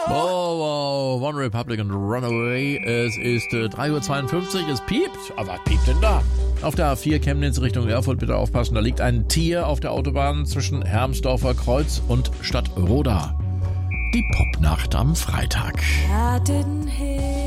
Wow, One Republic and Runaway. Es ist 3:52 Uhr, es piept. Aber was piept denn da? Auf der A4 Chemnitz Richtung Erfurt, bitte aufpassen, da liegt ein Tier auf der Autobahn zwischen Hermsdorfer Kreuz und Stadtroda. Die Popnacht am Freitag. I didn't hear